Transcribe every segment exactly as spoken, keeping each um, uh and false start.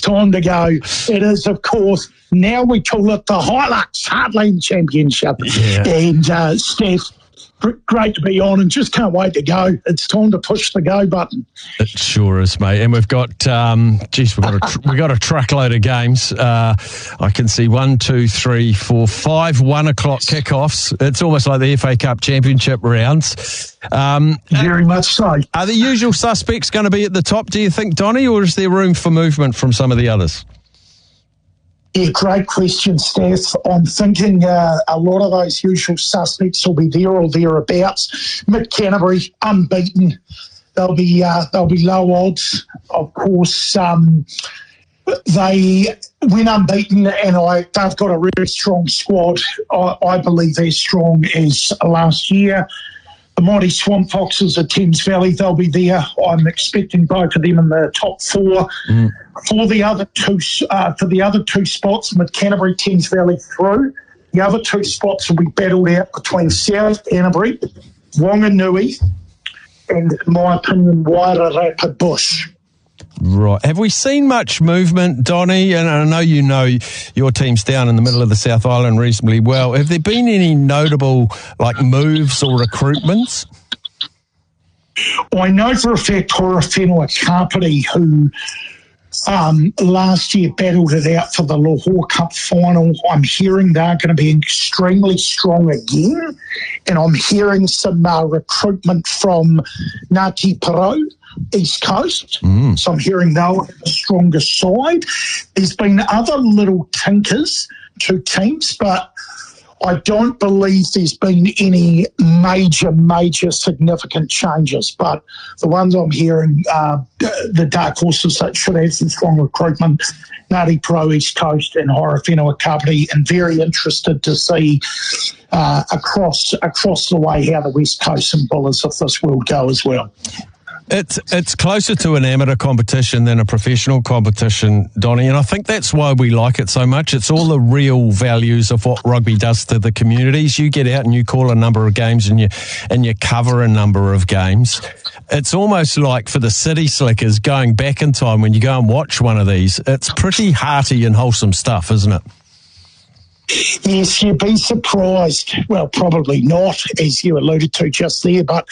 time to go. It is, of course, now we call it the Hilux Heartland Championship. Yeah. And, uh, Steph, great to be on and just can't wait to go. It's time to push the go button. It sure is, mate. And we've got, um, geez, we've got a, tr- we've got a truckload of games. Uh, I can see one, two, three, four, five one o'clock kickoffs. It's almost like the F A Cup Championship rounds. Um, Very much so. Are the usual suspects going to be at the top, do you think, Donny, or is there room for movement from some of the others? Yeah, great question, Steph. I'm thinking uh, a lot of those usual suspects will be there or thereabouts. Mid Canterbury, unbeaten. They'll be uh, they'll be low odds. Of course, um, they went unbeaten, and I they've got a really strong squad. I, I believe they're strong as last year. The mighty Swamp Foxes at Thames Valley, they'll be there. I'm expecting both of them in the top four. Mm. For the other two, uh, for the other two spots, Mid Canterbury, Thames Valley through. The other two spots will be battled out between South Canterbury, Wanganui, and, in my opinion, Wairarapa Bush. Right. Have we seen much movement, Donny? And I know you know your team's down in the middle of the South Island reasonably well. Have there been any notable, like, moves or recruitments? I know for a fact Horowhenua Kapiti, who um, last year battled it out for the Lahore Cup final, I'm hearing they're going to be extremely strong again. And I'm hearing some uh, recruitment from Ngāti Porou, East Coast. Mm. So I'm hearing they'll have the strongest side. There's been other little tinkers to teams, but I don't believe there's been any major, major significant changes. But the ones I'm hearing, uh, the dark horses that should have some strong recruitment, Ngāti Porou, East Coast, and Horowhenua Kapiti, and very interested to see uh, across across the way how the West Coast and Bullers of this world go as well. It's it's closer to an amateur competition than a professional competition, Donny, and I think that's why we like it so much. It's all the real values of what rugby does to the communities. You get out and you call a number of games and you and you cover a number of games. It's almost like for the city slickers going back in time when you go and watch one of these. It's pretty hearty and wholesome stuff, isn't it? Yes, you'd be surprised. Well, probably not, as you alluded to just there, but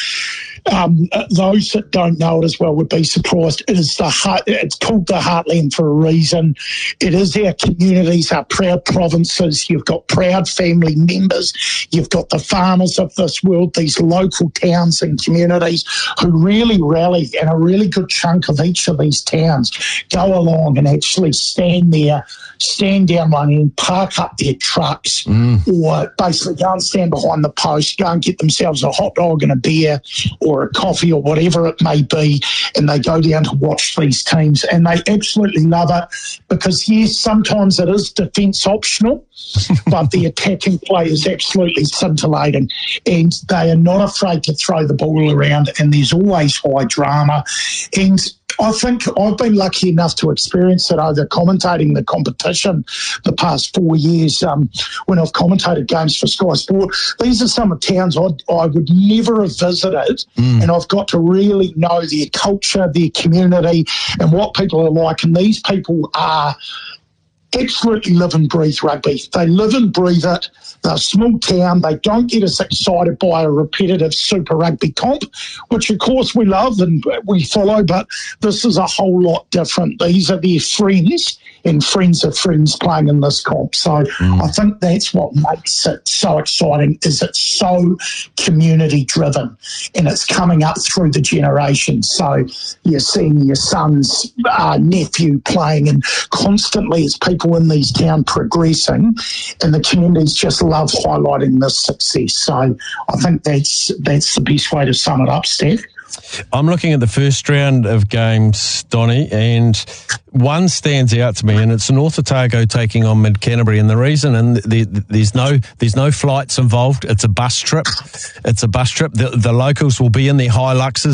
um, those that don't know it as well would be surprised. It is the heart, it's called the Heartland for a reason. It is our communities, our proud provinces. You've got proud family members. You've got the farmers of this world, these local towns and communities who really rally, and a really good chunk of each of these towns go along and actually stand there, stand down one end, park up their trucks, mm. or basically go and stand behind the post, go and get themselves a hot dog and a beer or a coffee or whatever it may be, and they go down to watch these teams, and they absolutely love it because, yes, sometimes it is defence optional, but the attacking play is absolutely scintillating, and they are not afraid to throw the ball around, and there's always high drama. And I think I've been lucky enough to experience it over commentating the competition the past four years um, when I've commentated games for Sky Sport. These are some of the towns I'd, I would never have visited, mm. and I've got to really know their culture, their community, and what people are like. And these people are absolutely live and breathe rugby. They live and breathe it. They're a small town. They don't get as excited by a repetitive Super Rugby comp, which of course we love and we follow, but this is a whole lot different. These are their friends and friends of friends playing in this comp. So mm. I think that's what makes it so exciting, is it's so community driven and it's coming up through the generations. So you're seeing your son's uh, nephew playing, and constantly as people in these towns progressing, and the communities just love highlighting this success. So I think that's that's the best way to sum it up, Steph. I'm looking at the first round of games, Donny, and one stands out to me, and it's North Otago taking on Mid Canterbury. And the reason, and the, the, there's no there's no flights involved. It's a bus trip. It's a bus trip. The, the locals will be in their Hiluxes.